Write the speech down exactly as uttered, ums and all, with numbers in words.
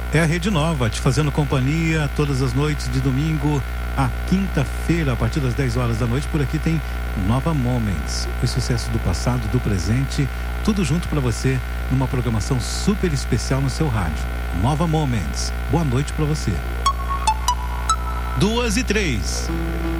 É a Rede Nova, te fazendo companhia todas as noites de domingo a quinta-feira, a partir das dez horas da noite. Por aqui tem Nova Moments, os sucessos do passado, do presente, tudo junto para você numa programação super especial no seu rádio. Nova Moments, boa noite para você. Duas e três.